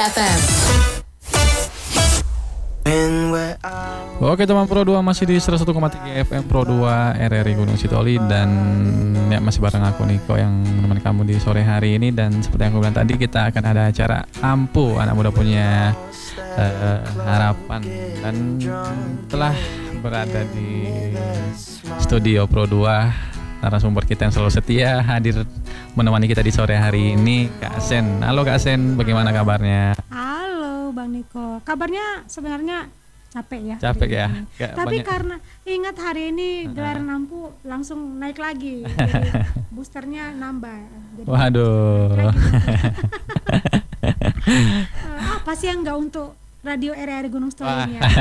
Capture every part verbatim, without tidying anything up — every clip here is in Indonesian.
F M. Oke teman Pro dua masih di seratus satu koma tiga F M Pro dua R R I Gunung Sitoli. Dan ya masih bareng aku Niko yang menemani kamu di sore hari ini. Dan seperti yang aku bilang tadi, kita akan ada acara Ampuh Anak Muda Punya uh, Harapan. Dan telah berada di studio Pro dua narasumber kita yang selalu setia hadir menemani kita di sore hari ini, Kak Sen. Halo Kak Sen, bagaimana kabarnya? Halo Bang Niko, kabarnya sebenarnya capek ya. Capek ya. Gak Tapi banyak. Karena ingat hari ini gelaran Ampuh langsung naik lagi, jadi boosternya nambah. Jadi Waduh. uh, apa sih yang nggak untuk radio R R I Gunung Sitoli ini ya?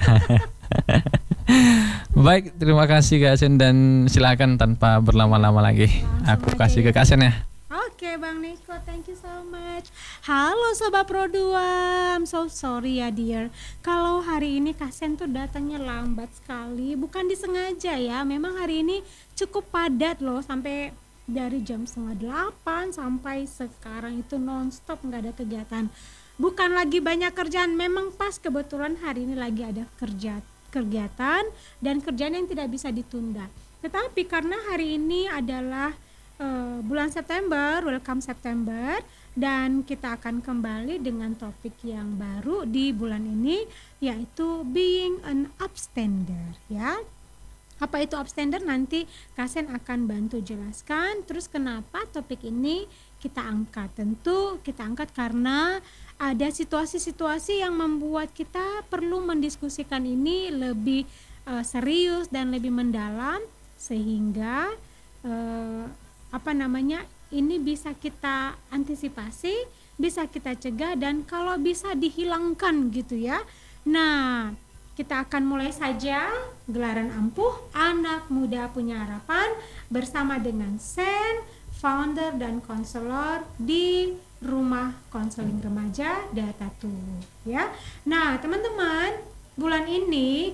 Baik, terima kasih Kak Sen, dan silakan tanpa berlama-lama lagi langsung aku aja kasih ke Kak Sen ya. Oke Bang Niko, thank you so much. Halo Sobat Pro dua, I'm so sorry ya dear, kalau hari ini Kak Sen tuh datangnya lambat sekali. Bukan disengaja ya, memang hari ini cukup padat loh. Sampai dari jam setengah delapan sampai sekarang itu nonstop gak ada kegiatan. Bukan lagi banyak kerjaan, memang pas kebetulan hari ini lagi ada kerja kegiatan dan kerjaan yang tidak bisa ditunda. Tetapi karena hari ini adalah uh, bulan September, welcome September, dan kita akan kembali dengan topik yang baru di bulan ini, yaitu being an upstander ya. Apa itu upstander? Nanti Kasen akan bantu jelaskan. Terus kenapa topik ini kita angkat? Tentu kita angkat karena ada situasi-situasi yang membuat kita perlu mendiskusikan ini lebih uh, serius dan lebih mendalam, sehingga uh, apa namanya ini bisa kita antisipasi, bisa kita cegah, dan kalau bisa dihilangkan gitu ya. Nah, kita akan mulai saja gelaran Ampuh Anak Muda Punya Harapan bersama dengan Sen, founder dan konselor di Rumah Konseling Remaja Datatu ya. Nah, teman-teman, bulan ini